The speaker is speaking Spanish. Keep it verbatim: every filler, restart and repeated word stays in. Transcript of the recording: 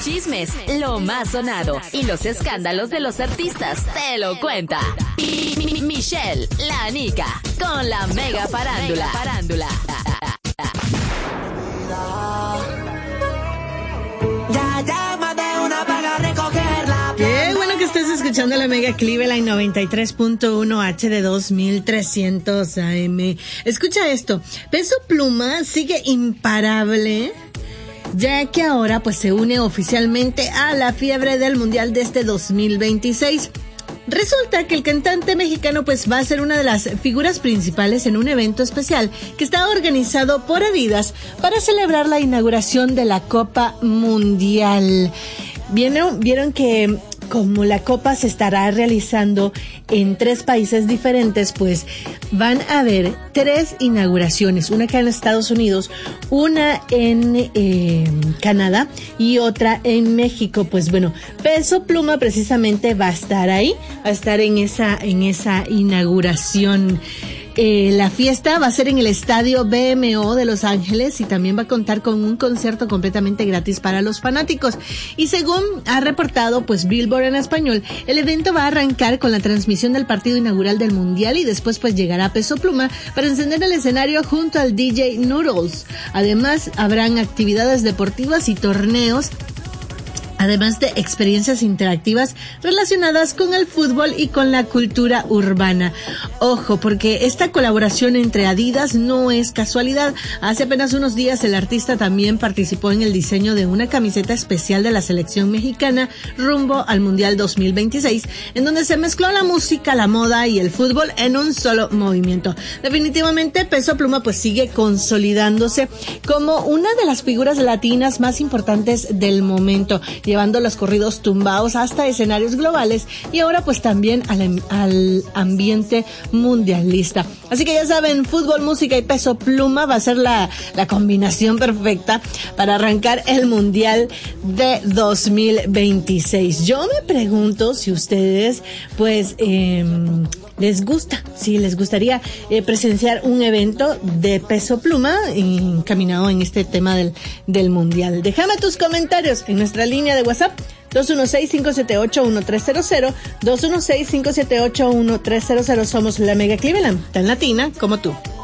chismes, lo más sonado y los escándalos de los artistas te lo cuenta Mi- Mi- Michelle, la Nica, con la mega farándula. farándula. Ya llama de una para recogerla. Qué bueno que estés escuchando la Mega Cleveland noventa y tres punto uno H D dos mil trescientos A M. Escucha esto, Peso Pluma sigue imparable, ya que ahora pues se une oficialmente a la fiebre del Mundial de este dos mil veintiséis. Resulta que el cantante mexicano pues va a ser una de las figuras principales en un evento especial que está organizado por Adidas para celebrar la inauguración de la Copa Mundial. ¿Vieron, vieron que como la Copa se estará realizando en tres países diferentes, pues van a haber tres inauguraciones, una acá en Estados Unidos, una en eh, Canadá y otra en México? Pues bueno, Peso Pluma precisamente va a estar ahí, va a estar en esa, en esa inauguración. Eh, la fiesta va a ser en el estadio B M O de Los Ángeles y también va a contar con un concierto completamente gratis para los fanáticos. Y según ha reportado pues Billboard en español, el evento va a arrancar con la transmisión del partido inaugural del Mundial y después pues llegará Peso Pluma para encender el escenario junto al D J Noodles. Además habrán actividades deportivas y torneos, además de experiencias interactivas relacionadas con el fútbol y con la cultura urbana. Ojo, porque esta colaboración entre Adidas no es casualidad. Hace apenas unos días el artista también participó en el diseño de una camiseta especial de la selección mexicana rumbo al Mundial dos mil veintiséis, en donde se mezcló la música, la moda y el fútbol en un solo movimiento. Definitivamente Peso Pluma pues sigue consolidándose como una de las figuras latinas más importantes del momento, llevando los corridos tumbados hasta escenarios globales y ahora pues también al, al ambiente mundialista. Así que ya saben, fútbol, música y Peso Pluma va a ser la, la combinación perfecta para arrancar el Mundial de dos mil veintiséis. Yo me pregunto si ustedes pues eh, les gusta, si les gustaría eh, presenciar un evento de Peso Pluma encaminado en este tema del, del Mundial. Déjame tus comentarios en nuestra línea de WhatsApp dos uno seis, cinco siete ocho, uno tres cero cero, dos uno seis, cinco siete ocho, uno tres cero cero. Somos la Mega Cleveland, tan latina como tú.